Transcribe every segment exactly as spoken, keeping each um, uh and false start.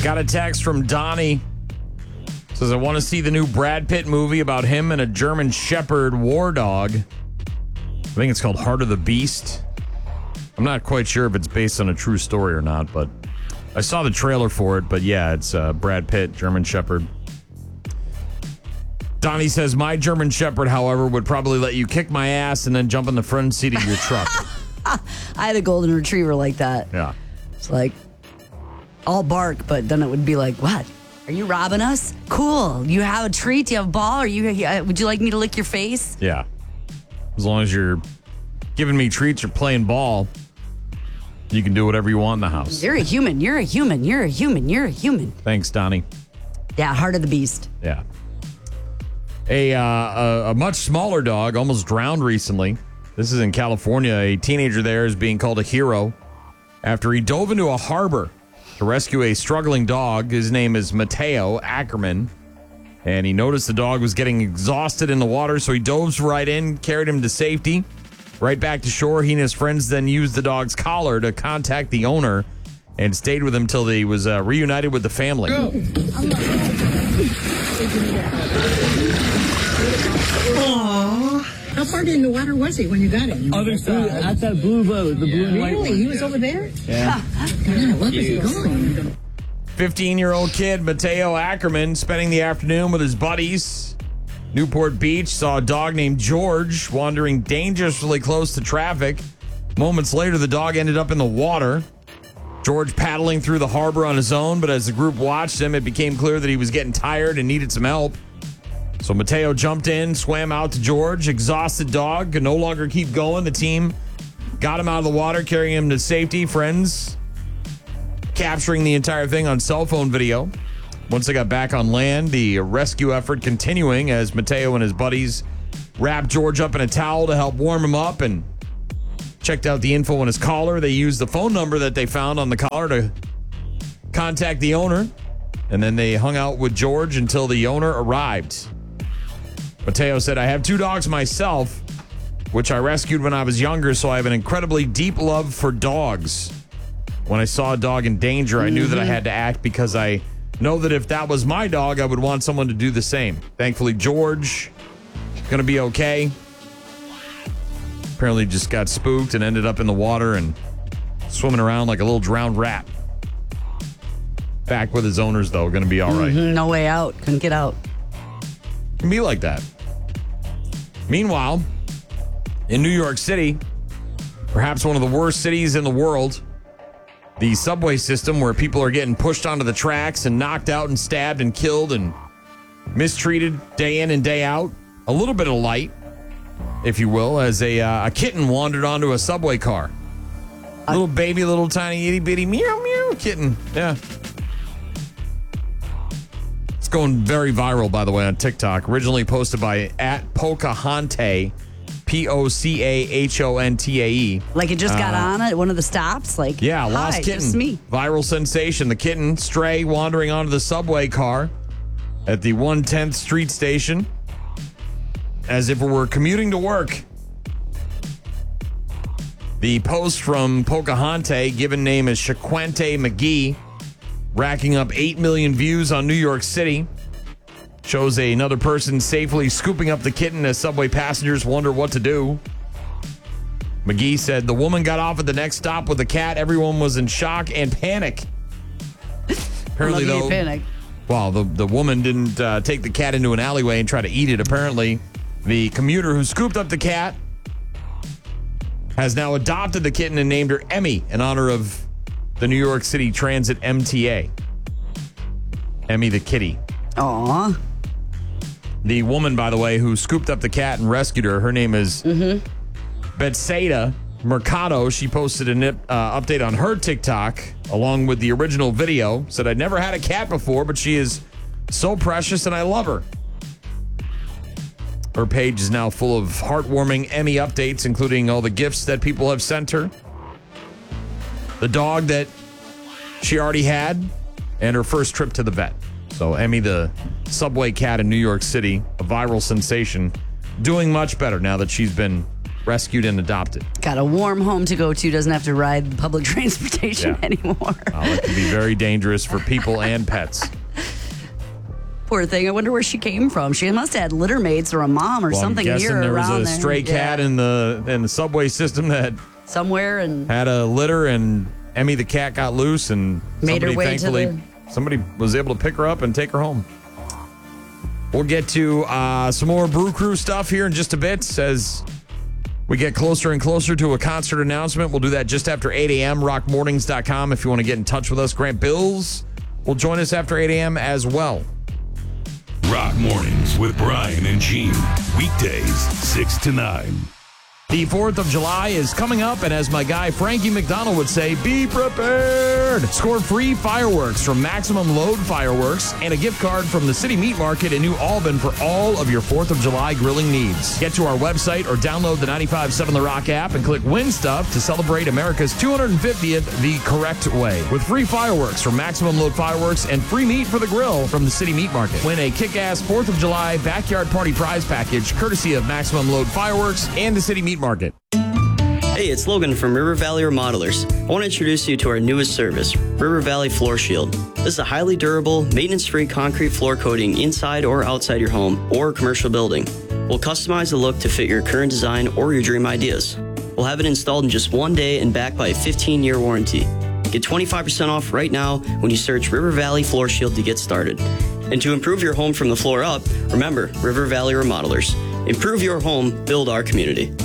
Got a text from Donnie. Says, I want to see the new Brad Pitt movie about him and a German Shepherd war dog. I think it's called Heart of the Beast. I'm not quite sure if it's based on a true story or not, but I saw the trailer for it. But yeah, it's uh, Brad Pitt, German Shepherd. Donnie says, my German Shepherd, however, would probably let you kick my ass and then jump in the front seat of your truck. I had a golden retriever like that. Yeah. It's like, all bark, but then it would be like, what? Are you robbing us? Cool. You have a treat? You have a ball? Or you? Would you like me to lick your face? Yeah. As long as you're giving me treats or playing ball, you can do whatever you want in the house. You're a human. You're a human. You're a human. You're a human. Thanks, Donnie. Yeah, Heart of the Beast. Yeah. A, uh, a, a much smaller dog almost drowned recently. This is in California. A teenager there is being called a hero after he dove into a harbor to rescue a struggling dog. His name is Mateo Ackerman. And he noticed the dog was getting exhausted in the water, so he dove right in, carried him to safety. Right back to shore, he and his friends then used the dog's collar to contact the owner and stayed with him till he was uh, reunited with the family. Go. Aww. How far in the water was he when you got him? Other side. That's that blue boat, the blue and white one. Really? He was over there? Yeah. God, what was he going? fifteen-year-old kid Mateo Ackerman spending the afternoon with his buddies. Newport Beach saw a dog named George wandering dangerously close to traffic. Moments later, the dog ended up in the water. George paddling through the harbor on his own, but as the group watched him, it became clear that he was getting tired and needed some help. So Mateo jumped in, swam out to George. Exhausted dog could no longer keep going. The team got him out of the water, carrying him to safety. Friends capturing the entire thing on cell phone video. Once they got back on land, the rescue effort continuing as Mateo and his buddies wrapped George up in a towel to help warm him up and checked out the info on his collar. They used the phone number that they found on the collar to contact the owner, and then they hung out with George until the owner arrived. Mateo said, I have two dogs myself, which I rescued when I was younger, so I have an incredibly deep love for dogs. When I saw a dog in danger, I knew that I had to act because I know that if that was my dog, I would want someone to do the same. Thankfully, George is going to be okay. Apparently just got spooked and ended up in the water and swimming around like a little drowned rat. Back with his owners, though, going to be all right. Mm-hmm, no way out. Couldn't get out. Can be like that. Meanwhile, in New York City, perhaps one of the worst cities in the world, the subway system where people are getting pushed onto the tracks and knocked out and stabbed and killed and mistreated day in and day out. A little bit of light, if you will, as a, uh, a kitten wandered onto a subway car. A little baby, little tiny itty bitty meow meow kitten. Yeah. It's going very viral, by the way, on TikTok. Originally posted by at Pocahontae, P O C A H O N T A E. Like it just got Uh, on at one of the stops? Like, Yeah, lost hi, kitten. just me. Viral sensation. The kitten stray wandering onto the subway car at the one tenth Street Station as if it were commuting to work. The post from Pocahontas, given name as Shaquante McGee, racking up eight million views on New York City, shows another person safely scooping up the kitten as subway passengers wonder what to do. McGee said the woman got off at the next stop with the cat. Everyone was in shock and panic. Apparently, though, panic. well, the, the woman didn't uh, take the cat into an alleyway and try to eat it. Apparently, the commuter who scooped up the cat has now adopted the kitten and named her Emmy in honor of the New York City Transit M T A. Emmy the kitty. Aw. The woman, by the way, who scooped up the cat and rescued her, her name is Mm-hmm. Betseda Mercado. She posted an uh, update on her TikTok along with the original video. Said, I'd never had a cat before, but she is so precious and I love her. Her page is now full of heartwarming Emmy updates, including all the gifts that people have sent her, the dog that she already had, and her first trip to the vet. So Emmy, the subway cat in New York City, a viral sensation, doing much better now that she's been rescued and adopted. Got a warm home to go to, doesn't have to ride public transportation Yeah. anymore. Oh, it can be very dangerous for people and pets. Poor thing. I wonder where she came from. She must have had litter mates or a mom or Well, something I'm guessing here there was around a there. stray cat Yeah. in the in the subway system that somewhere and had a litter, and Emmy the cat got loose, and Made her somebody way to thankfully the- somebody was able to pick her up and take her home. We'll get to uh, some more Brew Crew stuff here in just a bit as we get closer and closer to a concert announcement. We'll do that just after eight a.m. rock mornings dot com if you want to get in touch with us. Grant Bills will join us after eight a.m. as well. Rock Mornings with Brian and Gene. Weekdays, six to nine. The fourth of July is coming up, and as my guy Frankie McDonald would say, be prepared. Score free fireworks from Maximum Load Fireworks and a gift card from the City Meat Market in New Albin for all of your fourth of July grilling needs. Get to our website or download the ninety-five point seven The Rock app and click Win Stuff to celebrate America's two hundred fiftieth the correct way. With free fireworks from Maximum Load Fireworks and free meat for the grill from the City Meat Market. Win a kick-ass fourth of July backyard party prize package courtesy of Maximum Load Fireworks and the City Meat Market. Hey, it's Logan from River Valley Remodelers. I want to introduce you to our newest service, River Valley Floor Shield. This is a highly durable, maintenance-free concrete floor coating inside or outside your home or commercial building. We'll customize the look to fit your current design or your dream ideas. We'll have it installed in just one day and backed by a fifteen-year warranty. Get twenty-five percent off right now when you search River Valley Floor Shield to get started. And to improve your home from the floor up, remember River Valley Remodelers. Improve your home, build our community.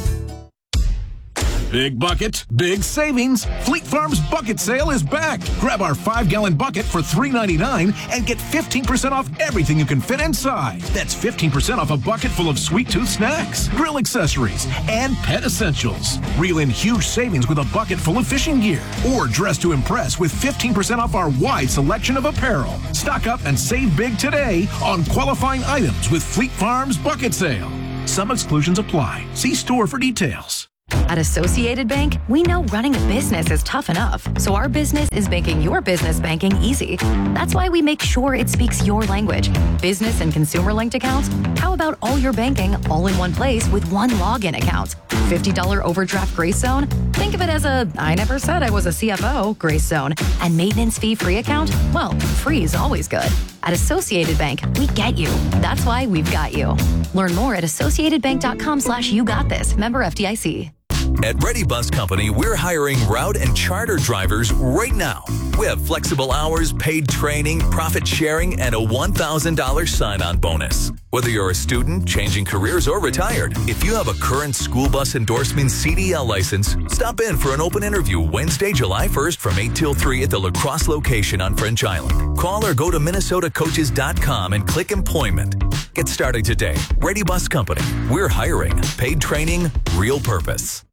Big bucket, big savings. Fleet Farm's bucket sale is back. Grab our five-gallon bucket for three ninety-nine and get fifteen percent off everything you can fit inside. That's fifteen percent off a bucket full of sweet tooth snacks, grill accessories, and pet essentials. Reel in huge savings with a bucket full of fishing gear. Or dress to impress with fifteen percent off our wide selection of apparel. Stock up and save big today on qualifying items with Fleet Farm's bucket sale. Some exclusions apply. See store for details. At Associated Bank, we know running a business is tough enough, so our business is making your business banking easy. That's why we make sure it speaks your language. Business and consumer-linked accounts? How about all your banking all in one place with one login account? fifty dollars overdraft grace zone? Think of it as a I never said I was a C F O grace zone. And maintenance fee-free account? Well, free is always good. At Associated Bank, we get you. That's why we've got you. Learn more at associatedbank.com slash you got this. Member F D I C. At Ready Bus Company, we're hiring route and charter drivers right now. We have flexible hours, paid training, profit sharing, and a one thousand dollars sign-on bonus. Whether you're a student, changing careers, or retired, if you have a current school bus endorsement C D L license, stop in for an open interview Wednesday, July first from eight till three at the La Crosse location on French Island. Call or go to minnesota coaches dot com and click employment. Get started today. Ready Bus Company. We're hiring. Paid training, real purpose.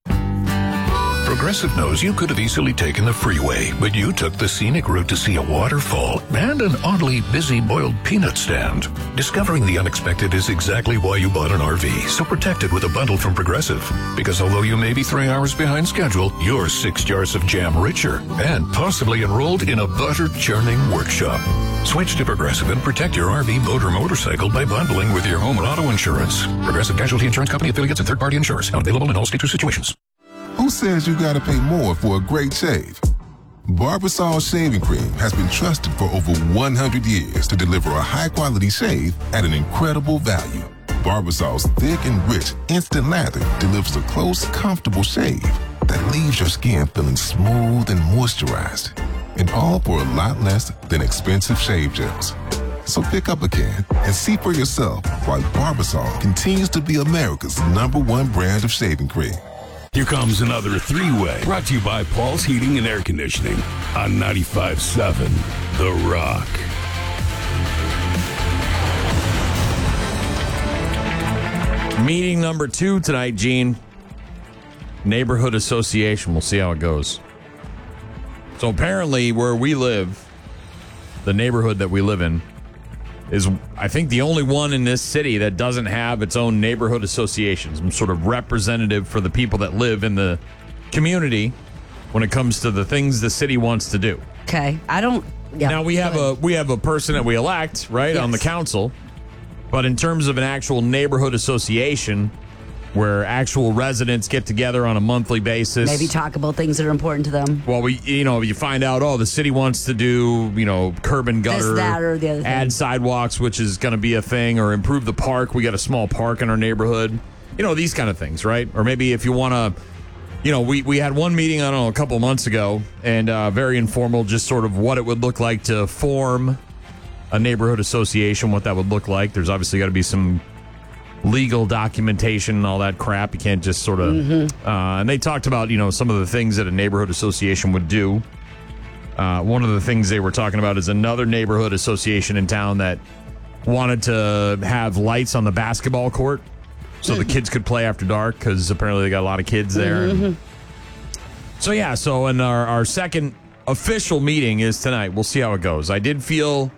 Progressive knows you could have easily taken the freeway, but you took the scenic route to see a waterfall and an oddly busy boiled peanut stand. Discovering the unexpected is exactly why you bought an R V, so protect it with a bundle from Progressive. Because although you may be three hours behind schedule, you're six jars of jam richer and possibly enrolled in a butter-churning workshop. Switch to Progressive and protect your R V, boat, or motorcycle by bundling with your home and auto insurance. Progressive Casualty Insurance Company affiliates and third-party insurers. Not available in all states or situations. Who says you gotta pay more for a great shave? Barbasol Shaving Cream has been trusted for over one hundred years to deliver a high-quality shave at an incredible value. Barbasol's thick and rich instant lather delivers a close, comfortable shave that leaves your skin feeling smooth and moisturized. And all for a lot less than expensive shave gels. So pick up a can and see for yourself why Barbasol continues to be America's number one brand of shaving cream. Here comes another three-way, brought to you by Paul's Heating and Air Conditioning on ninety-five point seven The Rock. Meeting number two tonight, Gene. Neighborhood Association. We'll see how it goes. So apparently where we live, the neighborhood that we live in, is, I think, the only one in this city that doesn't have its own neighborhood association, some sort of representative for the people that live in the community when it comes to the things the city wants to do. Okay, I don't. Yeah, now we have a we have a person that we elect, right, Yes. on the council, but in terms of an actual neighborhood association, where actual residents get together on a monthly basis. Maybe talk about things that are important to them. Well, we, you know, you find out, oh, the city wants to do, you know, curb and gutter, This, that, or the other thing. add sidewalks, which is going to be a thing, or improve the park. We got a small park in our neighborhood. You know, these kind of things, right? Or maybe if you want to, you know, we, we had one meeting, I don't know, a couple months ago, and uh, very informal, just sort of what it would look like to form a neighborhood association, what that would look like. There's obviously got to be some legal documentation and all that crap. You can't just sort of Mm-hmm. uh, and they talked about, you know, some of the things that a neighborhood association would do. Uh, one of the things they were talking about is another neighborhood association in town that wanted to have lights on the basketball court so the kids could play after dark, because apparently they got a lot of kids there. And so yeah, so in our, our second official meeting is tonight. We'll see how it goes. I did feel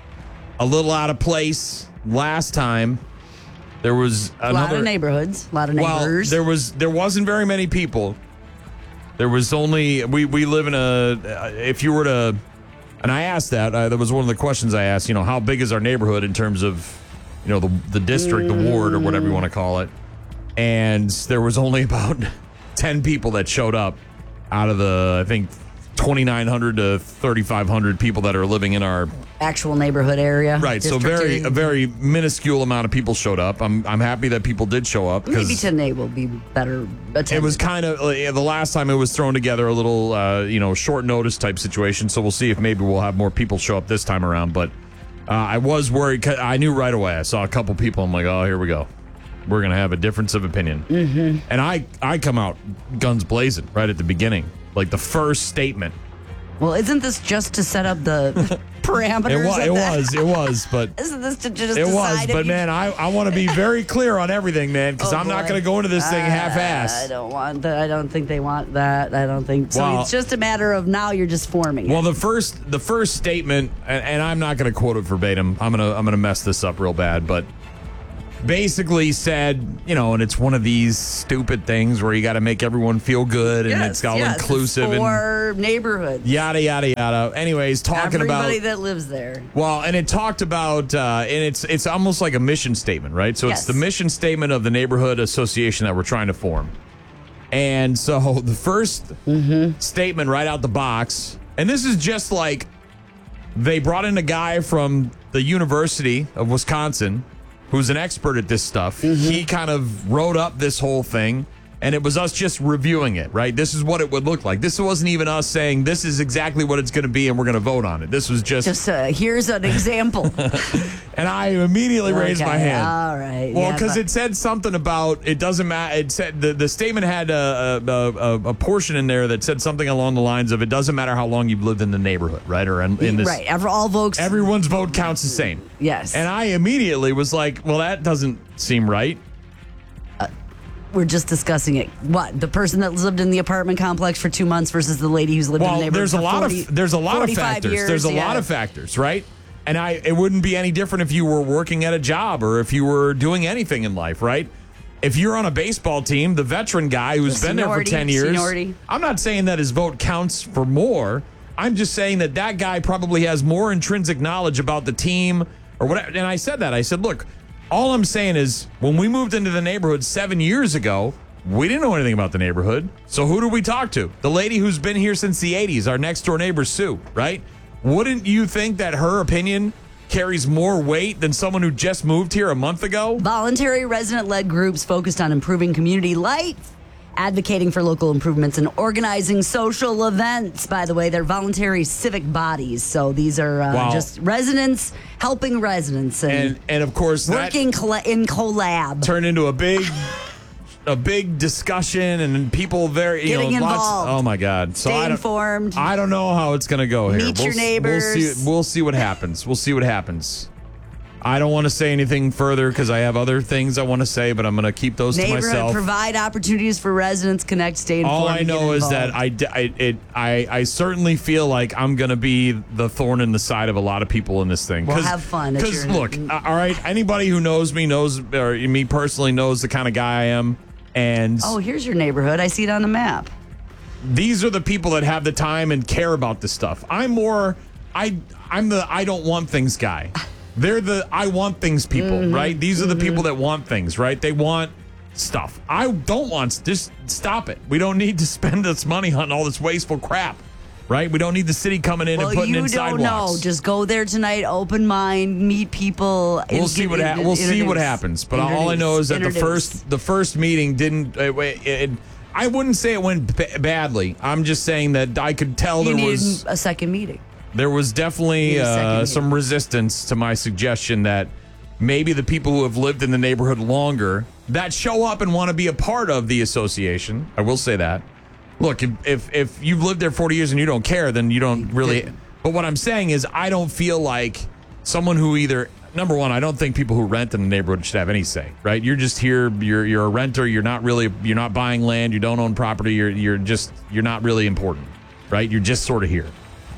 a little out of place last time. There was A another lot of neighborhoods, a lot of well, neighbors. there was there wasn't very many people. There was only we we live in a uh, if you were to, and I asked that uh, that was one of the questions I asked. You know, how big is our neighborhood in terms of, you know, the the district, the ward, or whatever you want to call it. And there was only about ten people that showed up out of the, I think, twenty-nine hundred to thirty-five hundred people that are living in our Actual neighborhood area. right. So district very area. a very minuscule amount of people showed up. I'm I'm happy that people did show up. 'cause Maybe tonight will be better attended. it was kind of uh, the last time it was thrown together a little, uh, you know, short notice type situation. So we'll see if maybe we'll have more people show up this time around. But uh, I was worried. 'Cause I knew right away. I saw a couple people. I'm like, oh, here we go. We're gonna have a difference of opinion. Mm-hmm. And I I come out guns blazing right at the beginning, like the first statement. Well, isn't this just to set up the parameters? It, wa- of it that? was. It was. But Isn't this to just it decide was. if But you- man, I, I want to be very clear on everything, man, because Oh, I'm not boy. going to go into this thing Uh, I half-assed. don't want that. I don't think they want that. I don't think so. Well- It's just a matter of now you're just forming Well, it. the first the first statement, and, and I'm not going to quote it verbatim. I'm gonna I'm gonna mess this up real bad, but basically said, you know, and it's one of these stupid things where you got to make everyone feel good, and Yes, it's all yes, inclusive it's and for neighborhoods. yada yada yada. Anyways, talking Everybody about that lives there. well, and it talked about, uh, and it's it's almost like a mission statement, right? So Yes. it's the mission statement of the neighborhood association that we're trying to form. And so the 1st statement right out the box, and this is just like they brought in a guy from the University of Wisconsin who's an expert at this stuff. He kind of wrote up this whole thing, and it was us just reviewing it, right? This is what it would look like. This wasn't even us saying this is exactly what it's going to be and we're going to vote on it. This was just, Just uh, here's an example. and I immediately raised Okay, my hand. All right. Well, yeah, because but- it said something about it doesn't matter. It said the, the statement had a, a, a, a portion in there that said something along the lines of it doesn't matter how long you've lived in the neighborhood, right? Or in, in this, right. Every, all votes. everyone's vote counts the same. Yes. And I immediately was like, well, that doesn't seem right. We're just discussing it. What? The person that lived in the apartment complex for two months versus the lady who's lived in the Well, neighborhood there's a for lot forty, of there's a lot of forty-five factors. Years, there's a yeah. lot of factors, right? And I it wouldn't be any different if you were working at a job or if you were doing anything in life, right? If you're on a baseball team, the veteran guy who's The been there for seniority- ten years, seniority. I'm not saying that his vote counts for more. I'm just saying that that guy probably has more intrinsic knowledge about the team or whatever. And I said that. I said, look, all I'm saying is when we moved into the neighborhood seven years ago, we didn't know anything about the neighborhood. So who do we talk to? The lady who's been here since the eighties, our next door neighbor, Sue, right? Wouldn't you think that her opinion carries more weight than someone who just moved here a month ago? Voluntary resident-led groups focused on improving community life, advocating for local improvements, and organizing social events. By the way, they're voluntary civic bodies. So these are uh, Wow. just residents helping residents and, And and of course that working colla- in collab. turned into a big a big discussion and people very you Getting know lots involved. oh my god. So Stay I don't, informed. I don't know how it's going to go here. Meet we'll, your s- neighbors. We'll see we'll see what happens. We'll see what happens. I don't want to say anything further because I have other things I want to say, but I'm going to keep those to Neighborhood myself. provide opportunities for residents, connect, stay informed. All I and get know is that involved. I, d- I- it, I, I certainly feel like I'm going to be the thorn in the side of a lot of people in this thing. Well, have fun. It's Because, your- look, uh, all right, anybody who knows me knows, or me personally knows the kind of guy I am. And Oh, here's your neighborhood. I see it on the map. these are the people that have the time and care about this stuff. I'm more, I, I'm the I don't want things guy. They're the I want things people, Mm-hmm. right? These are the people that want things, right? They want stuff. I don't want, just stop it. We don't need to spend this money on all this wasteful crap, right? We don't need the city coming in well, and putting you in don't sidewalks. know. Just go there tonight, open mind, meet people. We'll and see get- what ha- in- we'll see what introduce. happens. But all I Introduce. know is that the Introduce. first the first meeting didn't. It, it, it, I wouldn't say it went b- badly. I'm just saying that I could tell You there needed was a second meeting. there was definitely Need a second uh, meeting. some resistance to my suggestion that maybe the people who have lived in the neighborhood longer that show up and want to be a part of the association. I will say that. Look, if if, if you've lived there forty years and you don't care, then you don't really. But what I'm saying is, I don't feel like someone who either. Number one, I don't think people who rent in the neighborhood should have any say, right? You're just here. You're you're a renter. You're not really. You're not buying land. You don't own property. You're you're just. You're not really important, right? You're just sort of here.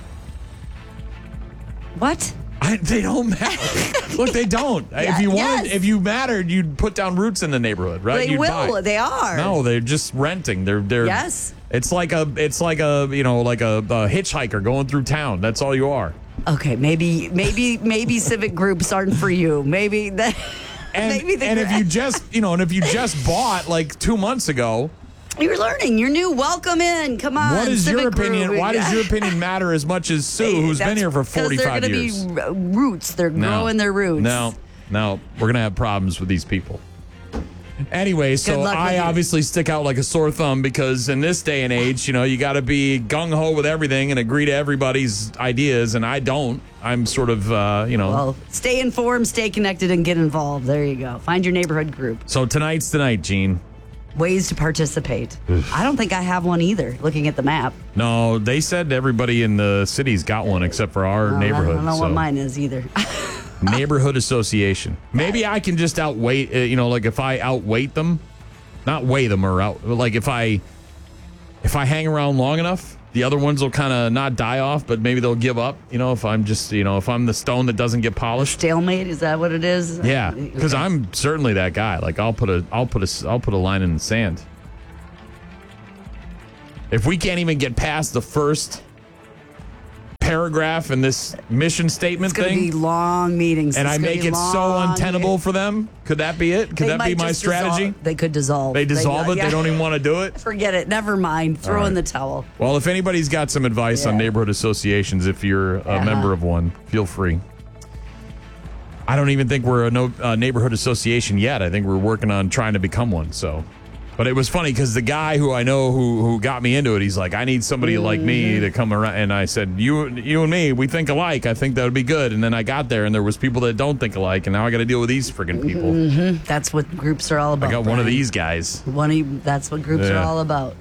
What? I, they don't matter. Look, they don't. Yeah, if you wanted, yes. if you mattered, you'd put down roots in the neighborhood, right? They You'd will. buy. They are. No, they're just renting. They're they're. Yes. It's like a. It's like a. You know, like a, a hitchhiker going through town. That's all you are. Okay, maybe, maybe, maybe civic groups aren't for you. Maybe that. And, maybe the and if gra- you just, you know, and if you just bought like two months ago, You're learning. You're new. Welcome in. Come on. what is your civic opinion? group. Why does your opinion matter as much as Sue, who's been That's here for 'cause forty-five they're years? gonna be roots. They're No. growing their roots. No, no, we're gonna have problems with these people. Anyway, so luck with I you. obviously stick out like a sore thumb because in this day and age, you know, you got to be gung ho with everything and agree to everybody's ideas, and I don't. I'm sort of, uh, you know. Well, stay informed, stay connected, and get involved. There you go. Find your neighborhood group. So tonight's tonight, Gene. Ways to participate. I don't think I have one either. Looking at the map, No, they said everybody in the city's got one except for our Uh, neighborhood. I don't know so. what mine is either. Neighborhood association. Maybe I can just outweight, uh, you know, like if I outweight them, not weigh them or out, like if I, if I hang around long enough, the other ones will kind of not die off, but maybe they'll give up. You know, if I'm just, you know, if I'm the stone that doesn't get polished. Stalemate. Is that what it is? Yeah, because Okay. I'm certainly that guy. Like I'll put a, I'll put a, I'll put a line in the sand. If we can't even get past the first paragraph in this mission statement It's going to thing, be long meetings. and It's I gonna make be it so long untenable meetings. for them, could that be it? Could They that be might my just strategy? dissolve- They could dissolve. They dissolve it. yeah. They don't even want to do it. Forget it. Never mind. Throw All in right. the towel. Well, if anybody's got some advice on Yeah. neighborhood associations, if you're a Uh-huh. member of one, feel free. I don't even think we're a no, uh, neighborhood association yet. I think we're working on trying to become one. So, but it was funny because the guy who I know who who got me into it, he's like, I need somebody like me Mm-hmm. to come around. And I said, you you and me, we think alike. I think that would be good. And then I got there, and there was people that don't think alike, and now I got to deal with these freaking people. hmm That's what groups are all about. I got one of Brian. these guys. One of, that's what groups Yeah. are all about.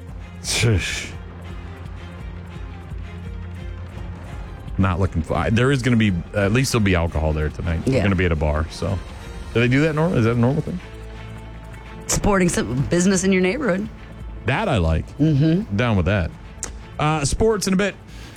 Not looking for. There is going to be at least there'll be alcohol there tonight. We're Yeah. going to be at a bar. So, do they do that normal? Is that a normal thing? Supporting some business in your neighborhood. That I like. Mm-hmm. Down with that. Uh, sports in a bit.